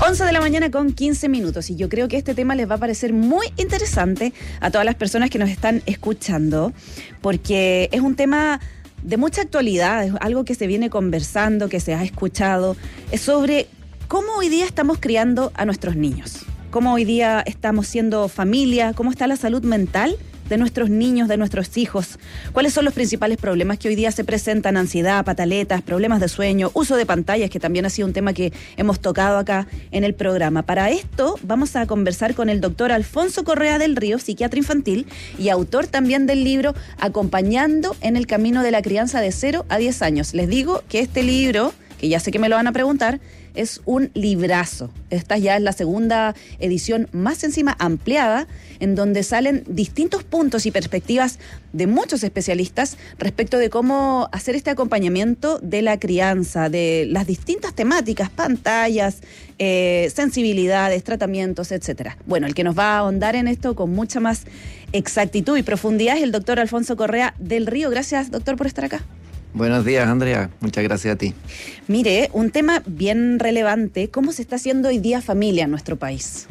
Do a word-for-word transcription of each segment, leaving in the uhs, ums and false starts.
once de la mañana con quince minutos y yo creo que este tema les va a parecer muy interesante a todas las personas que nos están escuchando porque es un tema de mucha actualidad, es algo que se viene conversando, que se ha escuchado, es sobre cómo hoy día estamos criando a nuestros niños, cómo hoy día estamos siendo familia, cómo está la salud mental de nuestros niños, de nuestros hijos, cuáles son los principales problemas que hoy día se presentan: ansiedad, pataletas, problemas de sueño, uso de pantallas, que también ha sido un tema que hemos tocado acá en el programa. Para esto vamos a conversar con el doctor Alfonso Correa del Río, psiquiatra infantil y autor también del libro Acompañando en el Camino de la Crianza de cero a diez años. Les digo que este libro, que ya sé que me lo van a preguntar, es un librazo. Esta ya es la segunda edición más encima ampliada, en donde salen distintos puntos y perspectivas de muchos especialistas respecto de cómo hacer este acompañamiento de la crianza, de las distintas temáticas, pantallas, eh, sensibilidades, tratamientos, etcétera. Bueno, el que nos va a ahondar en esto con mucha más exactitud y profundidad es el doctor Alfonso Correa del Río. Gracias, doctor, por estar acá. Buenos días, Andrea. Muchas gracias a ti. Mire, un tema bien relevante, ¿cómo se está haciendo hoy día familia en nuestro país?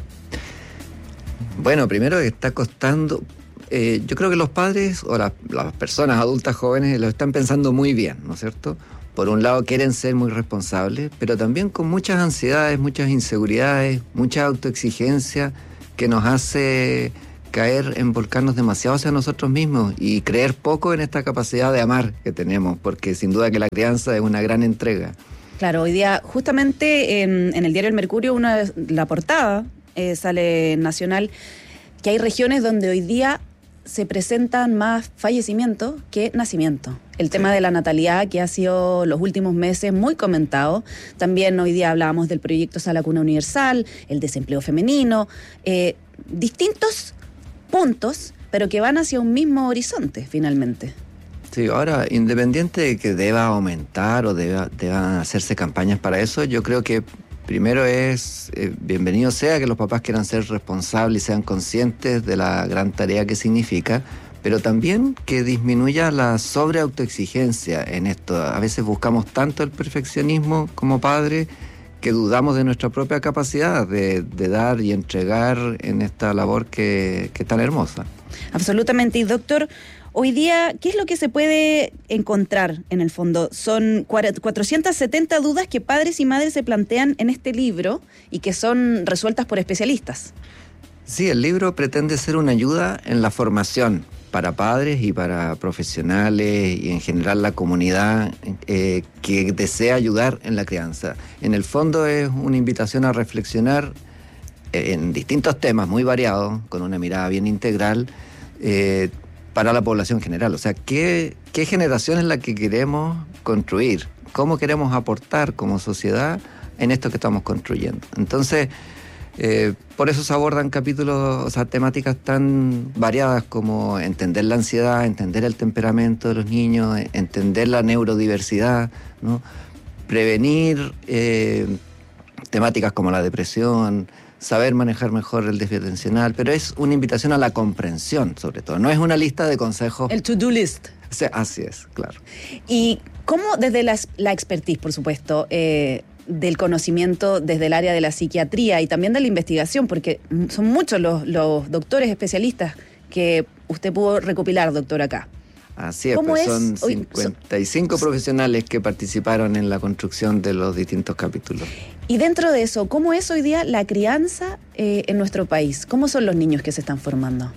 Bueno, primero está costando, eh, yo creo que los padres o la, las personas adultas jóvenes lo están pensando muy bien, ¿no es cierto? Por un lado quieren ser muy responsables, pero también con muchas ansiedades, muchas inseguridades, mucha autoexigencia que nos hace caer en volcarnos demasiado hacia nosotros mismos y creer poco en esta capacidad de amar que tenemos, porque sin duda que la crianza es una gran entrega. Claro, hoy día justamente en, en el diario El Mercurio, una la portada eh, sale nacional, que hay regiones donde hoy día se presentan más fallecimientos que nacimientos. El tema de la natalidad, que ha sido los últimos meses muy comentado. También hoy día hablábamos del proyecto Sala Cuna Universal, el desempleo femenino, eh, distintos puntos, pero que van hacia un mismo horizonte, finalmente. Sí, ahora, independiente de que deba aumentar o deba, deban hacerse campañas para eso, yo creo que primero es, eh, bienvenido sea que los papás quieran ser responsables y sean conscientes de la gran tarea que significa, pero también que disminuya la sobreautoexigencia en esto. A veces buscamos tanto el perfeccionismo como padres que dudamos de nuestra propia capacidad de, de dar y entregar en esta labor que, que es tan hermosa. Absolutamente. Y doctor, hoy día, ¿qué es lo que se puede encontrar en el fondo? Son cuatrocientas setenta dudas que padres y madres se plantean en este libro y que son resueltas por especialistas. Sí, el libro pretende ser una ayuda en la formación para padres y para profesionales y en general la comunidad eh, que desea ayudar en la crianza. En el fondo es una invitación a reflexionar en distintos temas muy variados, con una mirada bien integral eh, para la población general. O sea, ¿qué, qué generación es la que queremos construir? ¿Cómo queremos aportar como sociedad en esto que estamos construyendo? Entonces, Eh, por eso se abordan capítulos, o sea, temáticas tan variadas como entender la ansiedad, entender el temperamento de los niños, entender la neurodiversidad, ¿no? Prevenir eh, temáticas como la depresión, saber manejar mejor el déficit atencional, pero es una invitación a la comprensión, sobre todo. No es una lista de consejos. El to-do list. Sí, así es, claro. ¿Y cómo desde la, la expertise, por supuesto, eh, del conocimiento desde el área de la psiquiatría y también de la investigación, porque son muchos los, los doctores especialistas que usted pudo recopilar, doctor, acá? Así es, pues son cincuenta y cinco profesionales que participaron en la construcción de los distintos capítulos. Y dentro de eso, ¿cómo es hoy día la crianza eh, en nuestro país? ¿Cómo son los niños que se están formando?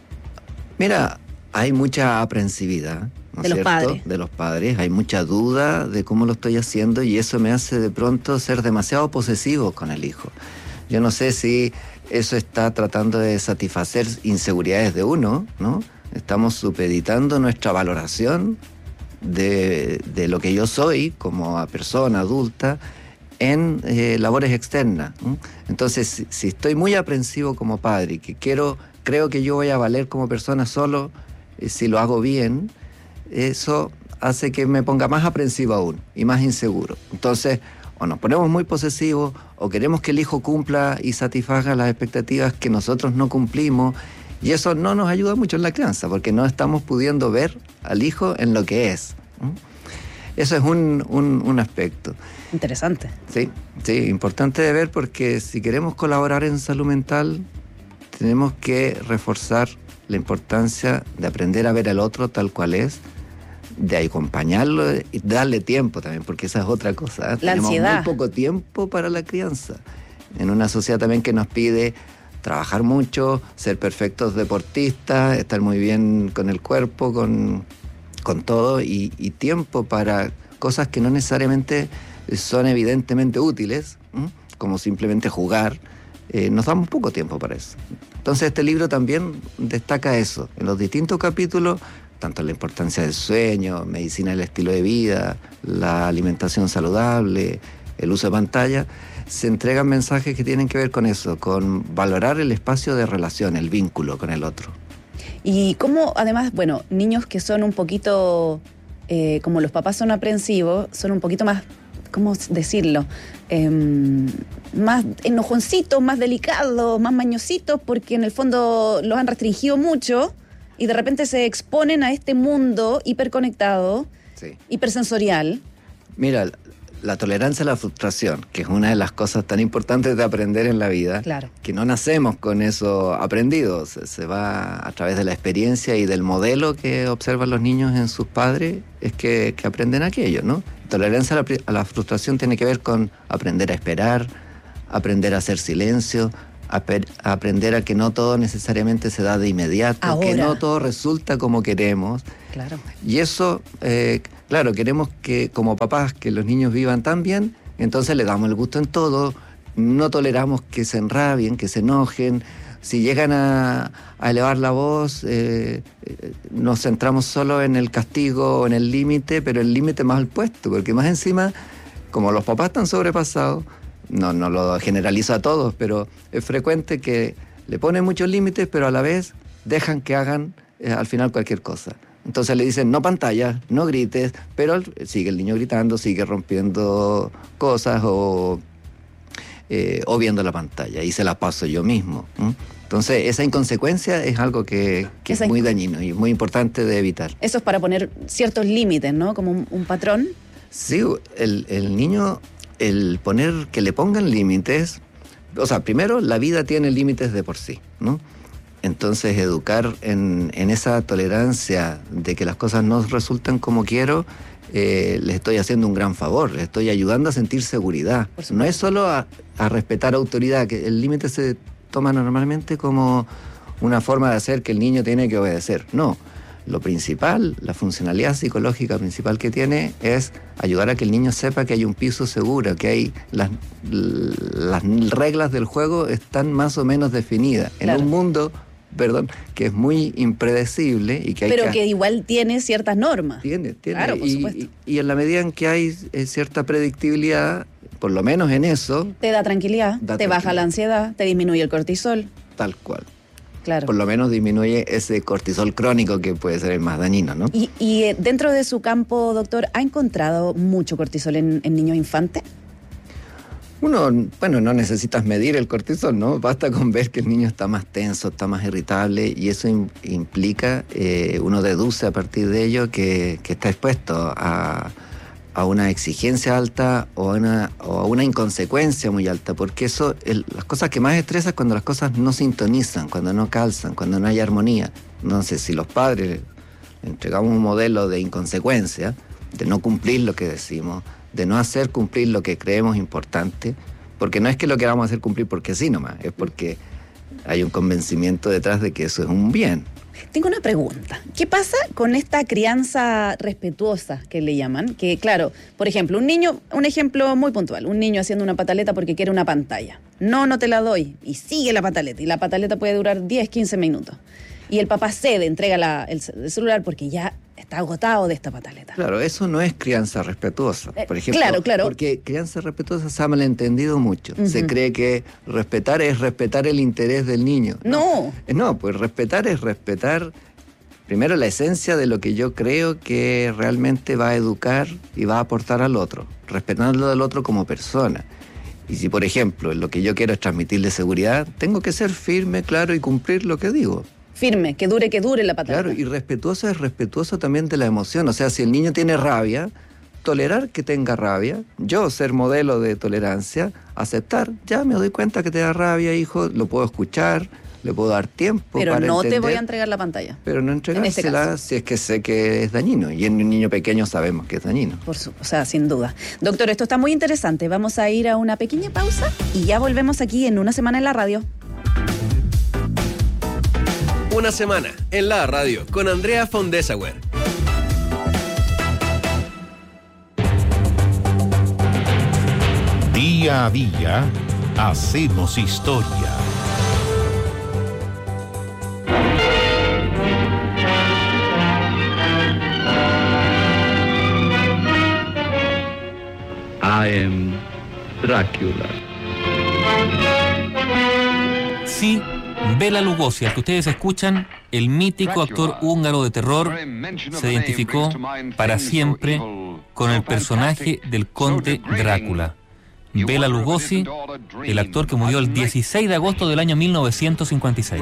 Mira, hay mucha aprensividad, ¿no es cierto? De los padres. De los padres. Hay mucha duda de cómo lo estoy haciendo y eso me hace de pronto ser demasiado posesivo con el hijo. Yo no sé si eso está tratando de satisfacer inseguridades de uno, ¿no? Estamos supeditando nuestra valoración de, de lo que yo soy como persona adulta en eh, labores externas, ¿no? Entonces, si, si estoy muy aprensivo como padre y que quiero, creo que yo voy a valer como persona solo eh, si lo hago bien, eso hace que me ponga más aprensivo aún y más inseguro. Entonces, o nos ponemos muy posesivos o queremos que el hijo cumpla y satisfaga las expectativas que nosotros no cumplimos. Y eso no nos ayuda mucho en la crianza, porque no estamos pudiendo ver al hijo en lo que es. Eso es un, un, un aspecto. Interesante. Sí, sí, importante de ver, porque si queremos colaborar en salud mental, tenemos que reforzar la importancia de aprender a ver al otro tal cual es, de acompañarlo y darle tiempo también, porque esa es otra cosa, ¿eh? La Tenemos ansiedad. muy poco tiempo para la crianza. En una sociedad también que nos pide trabajar mucho, ser perfectos deportistas, estar muy bien con el cuerpo, con, con todo, y, y tiempo para cosas que no necesariamente son evidentemente útiles, ¿m? Como simplemente jugar. Eh, nos damos poco tiempo para eso. Entonces este libro también destaca eso. En los distintos capítulos, tanto la importancia del sueño, medicina del estilo de vida, la alimentación saludable, el uso de pantalla, se entregan mensajes que tienen que ver con eso, con valorar el espacio de relación, el vínculo con el otro. Y cómo, además, bueno, niños que son un poquito, eh, como los papás son aprensivos, son un poquito más, ¿cómo decirlo? Eh, más enojoncitos, más delicados, más mañositos, porque en el fondo los han restringido mucho y de repente se exponen a este mundo hiperconectado, Sí. hipersensorial. Mira, la tolerancia a la frustración, que es una de las cosas tan importantes de aprender en la vida, Claro. que no nacemos con eso aprendido, se, se va a través de la experiencia y del modelo que observan los niños en sus padres, es que, que aprenden aquello, ¿no? Tolerancia a la, a la frustración tiene que ver con aprender a esperar, aprender a hacer silencio, a, per, a aprender a que no todo necesariamente se da de inmediato, Ahora. que no todo resulta como queremos. Claro. Y eso, eh, claro, queremos que como papás que los niños vivan tan bien, entonces le damos el gusto en todo, no toleramos que se enrabien, que se enojen. Si llegan a, a elevar la voz, eh, eh, nos centramos solo en el castigo o en el límite, pero el límite más al puesto, porque más encima, como los papás están sobrepasados, no, no lo generalizo a todos, pero es frecuente que le ponen muchos límites, pero a la vez dejan que hagan eh, al final cualquier cosa. Entonces le dicen, no pantalla, no grites, pero sigue el niño gritando, sigue rompiendo cosas o, eh, o viendo la pantalla, y se la paso yo mismo. ¿m? Entonces esa inconsecuencia es algo que, que es muy dañino y muy importante de evitar. Eso es para poner ciertos límites, ¿no? Como un, un patrón. Sí, el, el niño, el poner, que le pongan límites, o sea, primero la vida tiene límites de por sí, ¿no? Entonces educar en, en esa tolerancia de que las cosas no resultan como quiero, eh, les estoy haciendo un gran favor, les estoy ayudando a sentir seguridad. No es solo a, a respetar autoridad, que el límite se toma normalmente como una forma de hacer que el niño tiene que obedecer. No, lo principal, la funcionalidad psicológica principal que tiene es ayudar a que el niño sepa que hay un piso seguro, que hay las, las reglas del juego están más o menos definidas. Claro. En un mundo, perdón, que es muy impredecible y que hay Pero que... que igual tiene ciertas normas. Tiene, tiene. Claro, por y, supuesto. Y, y en la medida en que hay eh, cierta predictibilidad, por lo menos en eso, Te da tranquilidad, Da te baja tranquilidad. la ansiedad, te disminuye el cortisol. tal cual. Claro. Por lo menos disminuye ese cortisol crónico que puede ser el más dañino, ¿no? Y, y eh, dentro de su campo, doctor, ¿ha encontrado mucho cortisol en, en niños infantes? Uno, bueno, no necesitas medir el cortisol, ¿no? Basta con ver que el niño está más tenso, está más irritable, y eso im- implica, eh, uno deduce a partir de ello que, que está expuesto a, a una exigencia alta o a una, o a una inconsecuencia muy alta, porque eso, el, las cosas que más estresan es cuando las cosas no sintonizan, cuando no calzan, cuando no hay armonía. Entonces, si los padres entregamos un modelo de inconsecuencia, de no cumplir lo que decimos, de no hacer cumplir lo que creemos importante, porque no es que lo queramos hacer cumplir porque sí nomás, es porque hay un convencimiento detrás de que eso es un bien. Tengo una pregunta. ¿Qué pasa con esta crianza respetuosa que le llaman? Que, claro, por ejemplo, un niño, un ejemplo muy puntual, un niño haciendo una pataleta porque quiere una pantalla. No, no te la doy. Y sigue la pataleta. Y la pataleta puede durar diez, quince minutos. Y el papá cede, entrega la, el, el celular porque ya está agotado de esta pataleta. Claro, eso no es crianza respetuosa, por ejemplo. Eh, claro, claro. Porque crianza respetuosa se ha malentendido mucho. Uh-huh. Se cree que respetar es respetar el interés del niño. No. No, no pues respetar es respetar primero la esencia de lo que yo creo que realmente va a educar y va a aportar al otro, respetando al otro como persona. Y si, por ejemplo, lo que yo quiero es transmitirle seguridad, tengo que ser firme, claro, y cumplir lo que digo. Firme, que dure, que dure la pataleta. Claro, y respetuoso es respetuoso también de la emoción. O sea, si el niño tiene rabia, tolerar que tenga rabia, yo ser modelo de tolerancia, aceptar, ya me doy cuenta que te da rabia, hijo, lo puedo escuchar, le puedo dar tiempo pero para no entender, te voy a entregar la pantalla. Pero no entregársela este si es que sé que es dañino. Y en un niño pequeño sabemos que es dañino. Por su, o sea, sin duda. Doctor, esto está muy interesante. Vamos a ir a una pequeña pausa y ya volvemos aquí en Una Semana en la Radio. Una Semana en la Radio con Andrea von Dessauer. Día a día hacemos historia. I am Drácula. Sí, Bela Lugosi, al que ustedes escuchan, el mítico actor húngaro de terror, se identificó para siempre con el personaje del conde Drácula. Bela Lugosi, el actor que murió el dieciséis de agosto del año mil novecientos cincuenta y seis.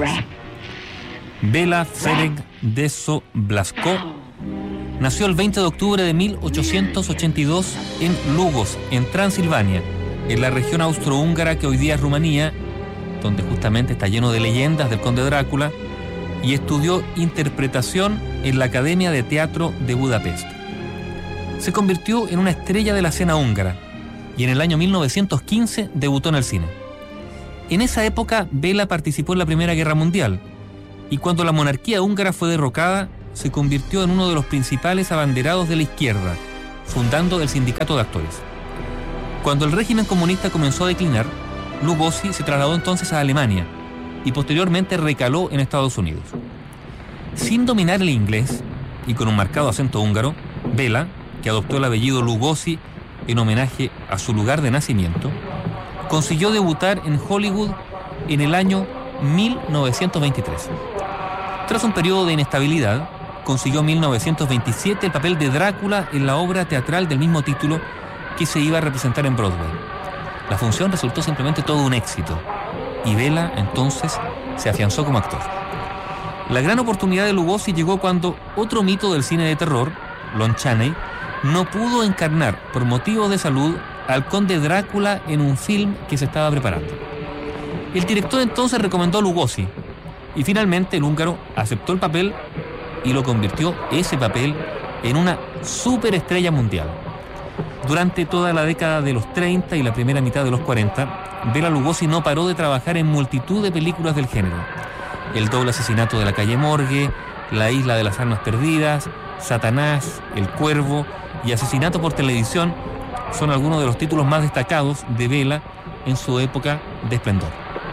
Bela Ferenc Deso Blasco nació el veinte de octubre de mil ochocientos ochenta y dos en Lugos, en Transilvania, en la región austrohúngara que hoy día es Rumanía, donde justamente está lleno de leyendas del conde Drácula, y estudió interpretación en la Academia de Teatro de Budapest. Se convirtió en una estrella de la escena húngara y en el año mil novecientos quince debutó en el cine. En esa época, Bela participó en la Primera Guerra Mundial y cuando la monarquía húngara fue derrocada, se convirtió en uno de los principales abanderados de la izquierda, fundando el Sindicato de Actores. Cuando el régimen comunista comenzó a declinar, Lugosi se trasladó entonces a Alemania y posteriormente recaló en Estados Unidos. Sin dominar el inglés y con un marcado acento húngaro, Bela, que adoptó el apellido Lugosi en homenaje a su lugar de nacimiento, consiguió debutar en Hollywood en el año mil novecientos veintitrés. Tras un periodo de inestabilidad, consiguió en mil novecientos veintisiete el papel de Drácula en la obra teatral del mismo título que se iba a representar en Broadway. La función resultó simplemente todo un éxito y Bela entonces se afianzó como actor. La gran oportunidad de Lugosi llegó cuando otro mito del cine de terror, Lon Chaney, no pudo encarnar por motivos de salud al conde Drácula en un film que se estaba preparando. El director entonces recomendó a Lugosi y finalmente el húngaro aceptó el papel y lo convirtió ese papel en una superestrella mundial. Durante toda la década de los treinta y la primera mitad de los cuarenta, Bela Lugosi no paró de trabajar en multitud de películas del género. El doble asesinato de la calle Morgue, La isla de las almas perdidas, Satanás, El cuervo y Asesinato por televisión son algunos de los títulos más destacados de Bela en su época de esplendor.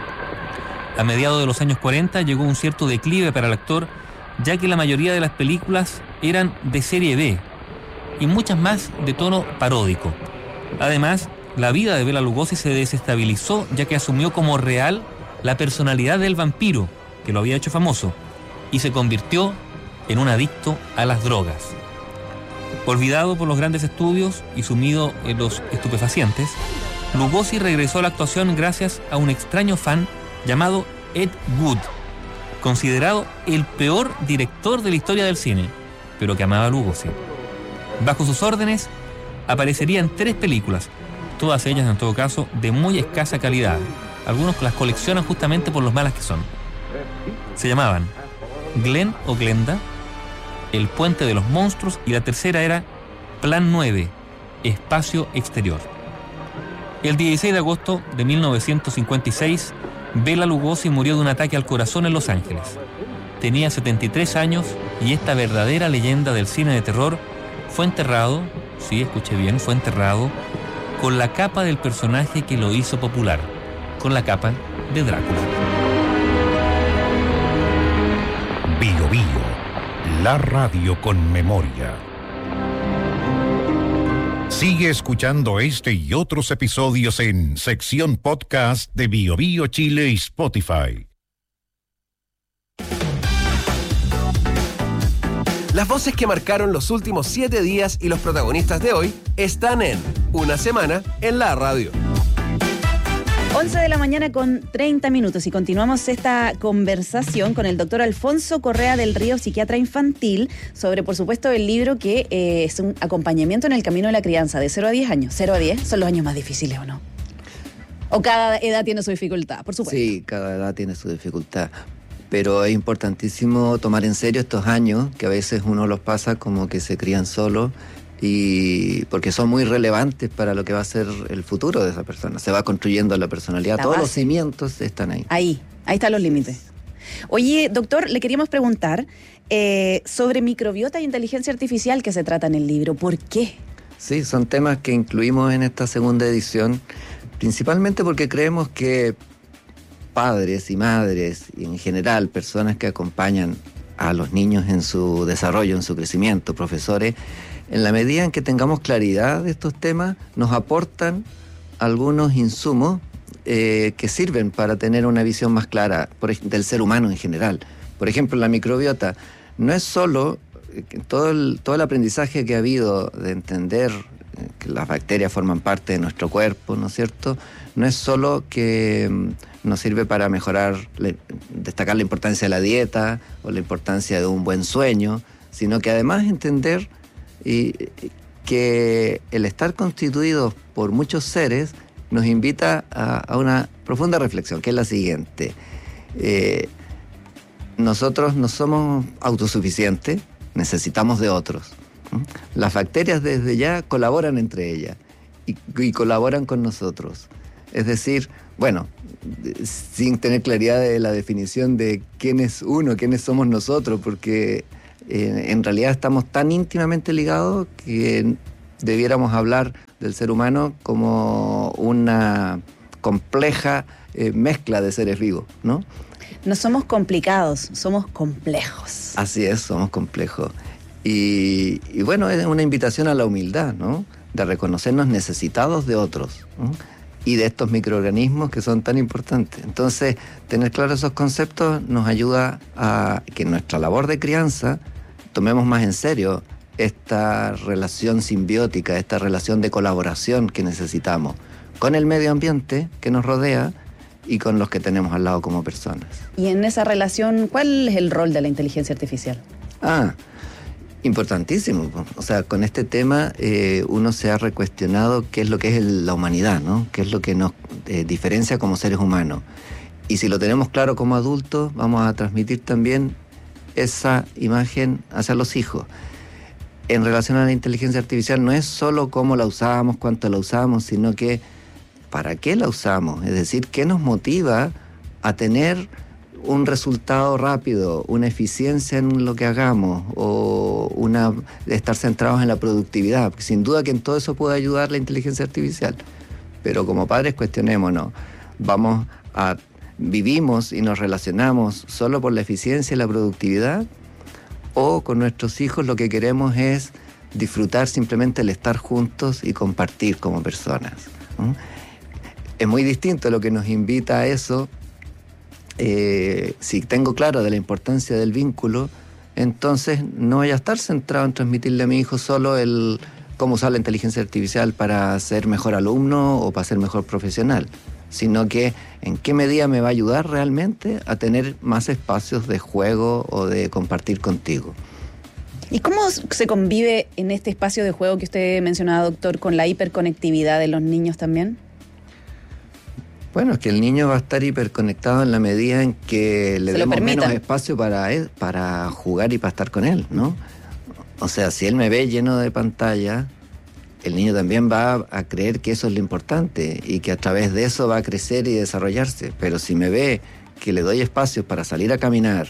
A mediados de los años cuarenta llegó un cierto declive para el actor, ya que la mayoría de las películas eran de serie B y muchas más de tono paródico. Además, la vida de Bela Lugosi se desestabilizó ya que asumió como real la personalidad del vampiro, que lo había hecho famoso, y se convirtió en un adicto a las drogas. Olvidado por los grandes estudios y sumido en los estupefacientes, Lugosi regresó a la actuación gracias a un extraño fan llamado Ed Wood, considerado el peor director de la historia del cine, pero que amaba a Lugosi. Bajo sus órdenes aparecerían tres películas, todas ellas en todo caso de muy escasa calidad. Algunos las coleccionan justamente por los malas que son. Se llamaban Glenn o Glenda, El puente de los monstruos y la tercera era Plan nueve, Espacio exterior. El dieciséis de agosto de mil novecientos cincuenta y seis, Bela Lugosi murió de un ataque al corazón en Los Ángeles. Tenía setenta y tres años y esta verdadera leyenda del cine de terror fue enterrado, sí, escuché bien, fue enterrado con la capa del personaje que lo hizo popular, con la capa de Drácula. Bio Bio, la radio con memoria. Sigue escuchando este y otros episodios en sección podcast de Bio Bio Chile y Spotify. Las voces que marcaron los últimos siete días y los protagonistas de hoy están en Una Semana en la Radio. once de la mañana con treinta minutos y continuamos esta conversación con el doctor Alfonso Correa del Río, psiquiatra infantil, sobre, por supuesto, el libro que eh, es un acompañamiento en el camino de la crianza de cero a diez años. cero a diez son los años más difíciles, ¿o no? O cada edad tiene su dificultad, por supuesto. Sí, cada edad tiene su dificultad. Pero es importantísimo tomar en serio estos años, que a veces uno los pasa como que se crían solos, y porque son muy relevantes para lo que va a ser el futuro de esa persona. Se va construyendo la personalidad, La todos base. los cimientos están ahí. Ahí, ahí están los límites. Oye, doctor, le queríamos preguntar eh, sobre microbiota e inteligencia artificial que se trata en el libro. ¿Por qué? Sí, son temas que incluimos en esta segunda edición, principalmente porque creemos que padres y madres, y en general personas que acompañan a los niños en su desarrollo, en su crecimiento, profesores, en la medida en que tengamos claridad de estos temas, nos aportan algunos insumos eh, que sirven para tener una visión más clara por, ej- del ser humano en general. Por ejemplo, la microbiota no es solo eh, todo el, todo el aprendizaje que ha habido de entender eh, que las bacterias forman parte de nuestro cuerpo, ¿no es cierto? No es solo que mm, nos sirve para mejorar, le- destacar la importancia de la dieta o la importancia de un buen sueño, sino que además entender y que el estar constituidos por muchos seres nos invita a, a una profunda reflexión, que es la siguiente. Eh, nosotros no somos autosuficientes, necesitamos de otros. ¿Mm? Las bacterias desde ya colaboran entre ellas y, y colaboran con nosotros. Es decir, bueno, sin tener claridad de la definición de quién es uno, quiénes somos nosotros, porque Eh, en realidad estamos tan íntimamente ligados que debiéramos hablar del ser humano como una compleja eh, mezcla de seres vivos, ¿no? No somos complicados, somos complejos. Así es, somos complejos. Y, y bueno, es una invitación a la humildad, ¿no? De reconocernos necesitados de otros, ¿no? Y de estos microorganismos que son tan importantes. Entonces, tener claros esos conceptos nos ayuda a que en nuestra labor de crianza tomemos más en serio esta relación simbiótica, esta relación de colaboración que necesitamos con el medio ambiente que nos rodea y con los que tenemos al lado como personas. Y en esa relación, ¿cuál es el rol de la inteligencia artificial? Ah, importantísimo. O sea, con este tema eh, uno se ha recuestionado qué es lo que es el- la humanidad, ¿no? Qué es lo que nos eh, diferencia como seres humanos. Y si lo tenemos claro como adultos, vamos a transmitir también esa imagen hacia los hijos. En relación a la inteligencia artificial, no es solo cómo la usamos, cuánto la usamos, sino que para qué la usamos. Es decir, qué nos motiva a tener un resultado rápido, una eficiencia en lo que hagamos o una estar centrados en la productividad. Porque sin duda que en todo eso puede ayudar la inteligencia artificial. Pero como padres cuestionémonos, vamos a vivimos y nos relacionamos solo por la eficiencia y la productividad, o con nuestros hijos lo que queremos es disfrutar simplemente el estar juntos y compartir como personas, ¿no? Es muy distinto lo que nos invita a eso. Eh, si tengo claro de la importancia del vínculo, entonces no voy a estar centrado en transmitirle a mi hijo solo el cómo usar la inteligencia artificial para ser mejor alumno o para ser mejor profesional, sino que en qué medida me va a ayudar realmente a tener más espacios de juego o de compartir contigo. ¿Y cómo se convive en este espacio de juego que usted mencionaba, doctor, con la hiperconectividad de los niños también? Bueno, es que el niño va a estar hiperconectado en la medida en que le Se lo demos permitan. menos espacio para él, para jugar y para estar con él, ¿no? O sea, si él me ve lleno de pantalla, el niño también va a creer que eso es lo importante y que a través de eso va a crecer y desarrollarse. Pero si me ve que le doy espacios para salir a caminar,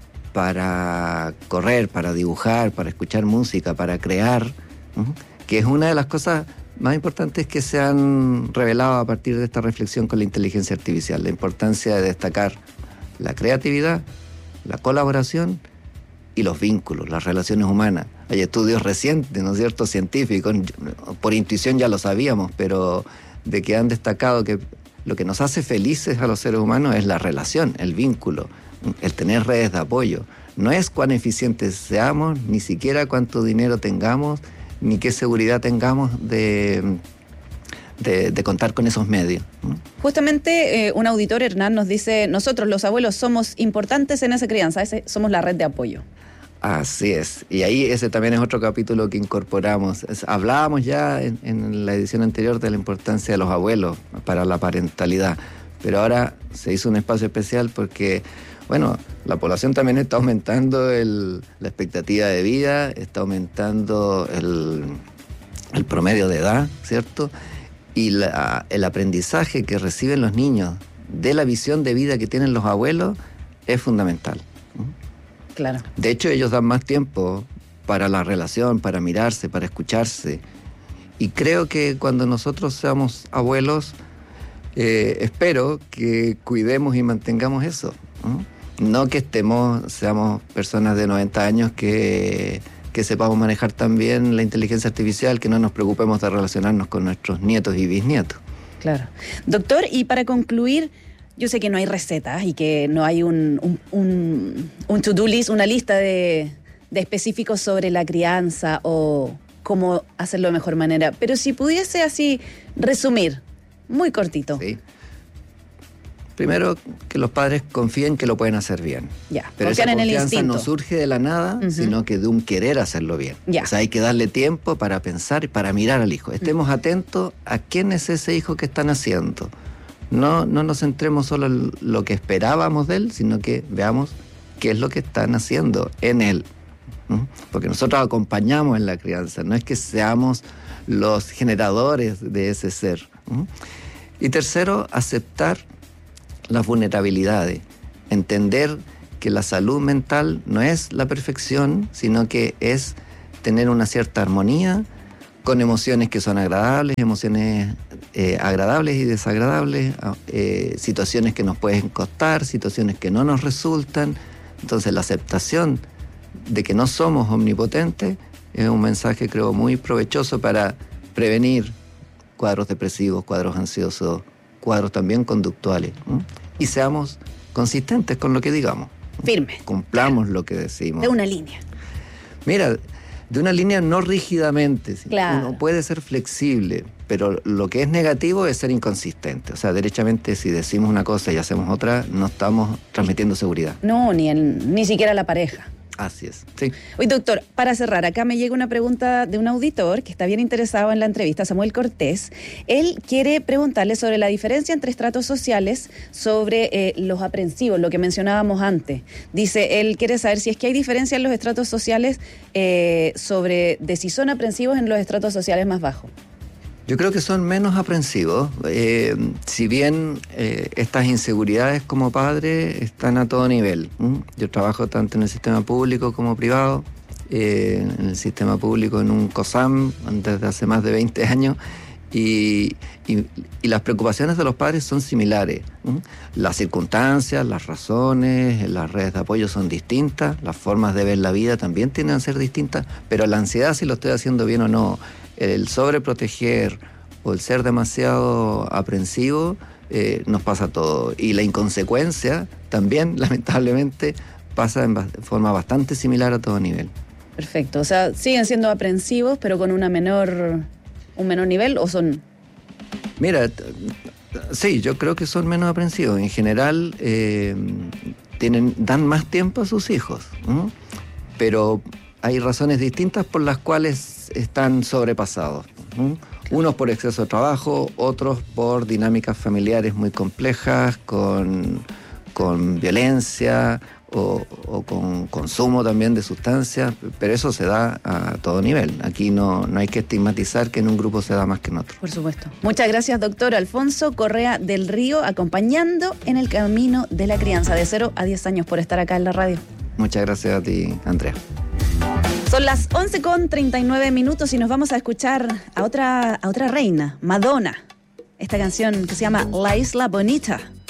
para correr, para dibujar, para escuchar música, para crear, ¿no? Que es una de las cosas más importantes que se han revelado a partir de esta reflexión con la inteligencia artificial, la importancia de destacar la creatividad, la colaboración y los vínculos, las relaciones humanas. Hay estudios recientes, ¿no es cierto?, científicos, por intuición ya lo sabíamos, pero de que han destacado que lo que nos hace felices a los seres humanos es la relación, el vínculo, el tener redes de apoyo. No es cuán eficientes seamos, ni siquiera cuánto dinero tengamos, ni qué seguridad tengamos de, de, de contar con esos medios. Justamente eh, un auditor, Hernán, nos dice, nosotros los abuelos somos importantes en esa crianza, ese, somos la red de apoyo. Así es, y ahí ese también es otro capítulo que incorporamos. Es, hablábamos ya en, en la edición anterior de la importancia de los abuelos para la parentalidad, pero ahora se hizo un espacio especial porque, bueno, la población también está aumentando el, la expectativa de vida, está aumentando el, el promedio de edad, ¿cierto? Y la, el aprendizaje que reciben los niños de la visión de vida que tienen los abuelos es fundamental. Claro. De hecho, ellos dan más tiempo para la relación, para mirarse, para escucharse. Y creo que cuando nosotros seamos abuelos, eh, espero que cuidemos y mantengamos eso, ¿no? No que estemos, seamos personas de noventa años que, que sepamos manejar tan bien la inteligencia artificial, que no nos preocupemos de relacionarnos con nuestros nietos y bisnietos. Claro. Doctor, y para concluir, yo sé que no hay recetas y que no hay un, un, un, un to-do list, una lista de, de específicos sobre la crianza o cómo hacerlo de mejor manera, pero si pudiese así resumir, muy cortito. Sí. Primero, que los padres confíen que lo pueden hacer bien. Ya, pero esa en el confianza instinto. no surge de la nada, uh-huh. sino que de un querer hacerlo bien. Ya. O sea, hay que darle tiempo para pensar y para mirar al hijo. Estemos uh-huh. atentos a quién es ese hijo que están haciendo. No, no nos centremos solo en lo que esperábamos de él, sino que veamos qué es lo que están haciendo en él. ¿Mm? Porque nosotros acompañamos en la crianza, no es que seamos los generadores de ese ser. ¿Mm? Y tercero, aceptar las vulnerabilidades, entender que la salud mental no es la perfección, sino que es tener una cierta armonía con emociones que son agradables, emociones eh, agradables y desagradables, eh, situaciones que nos pueden costar, situaciones que no nos resultan. Entonces la aceptación de que no somos omnipotentes es un mensaje, creo, muy provechoso para prevenir cuadros depresivos, cuadros ansiosos, cuadros también conductuales. ¿eh? Y seamos consistentes con lo que digamos. Firme. Cumplamos lo que decimos. De una línea. Mira, de una línea no rígidamente. ¿sí? Claro. Uno puede ser flexible, pero lo que es negativo es ser inconsistente. O sea, derechamente, si decimos una cosa y hacemos otra, no estamos transmitiendo seguridad. No, ni, en, ni siquiera la pareja. Así es, sí. Oye, doctor, para cerrar, acá me llega una pregunta de un auditor que está bien interesado en la entrevista, Samuel Cortés. Él quiere preguntarle sobre la diferencia entre estratos sociales, sobre eh, los aprensivos, lo que mencionábamos antes. Dice, él quiere saber si es que hay diferencia en los estratos sociales, eh, sobre de si son aprensivos en los estratos sociales más bajos. Yo creo que son menos aprensivos. Eh, si bien eh, estas inseguridades como padre están a todo nivel. ¿m? Yo trabajo tanto en el sistema público como privado. Eh, en el sistema público en un COSAM desde hace más de veinte años. Y, y, y las preocupaciones de los padres son similares. ¿m? Las circunstancias, las razones, las redes de apoyo son distintas. Las formas de ver la vida también tienden a ser distintas. Pero la ansiedad, si lo estoy haciendo bien o no, el sobreproteger o el ser demasiado aprensivo, eh, nos pasa todo. Y la inconsecuencia también, lamentablemente, pasa en ba- forma bastante similar a todo nivel. Perfecto. O sea, siguen siendo aprensivos, pero con una menor, un menor nivel, ¿o son...? Mira, t- sí, yo creo que son menos aprensivos. En general, eh, tienen, dan más tiempo a sus hijos, ¿no? Pero hay razones distintas por las cuales están sobrepasados. ¿no? Unos por exceso de trabajo, otros por dinámicas familiares muy complejas, con, con violencia o, o con consumo también de sustancias, pero eso se da a todo nivel. Aquí no, no hay que estigmatizar que en un grupo se da más que en otro. Por supuesto. Muchas gracias, doctor Alfonso Correa del Río, acompañando en el camino de la crianza de cero a diez años, por estar acá en la radio. Muchas gracias a ti, Andrea. Son las once con treinta y nueve minutos y nos vamos a escuchar a otra, a otra reina, Madonna. Esta canción que se llama La Isla Bonita.